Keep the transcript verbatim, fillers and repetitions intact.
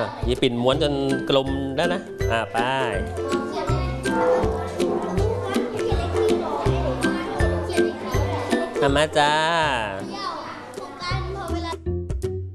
ยีปิ่นม้วนจนกลมแล้วนะอ่าไปทำมาจ้า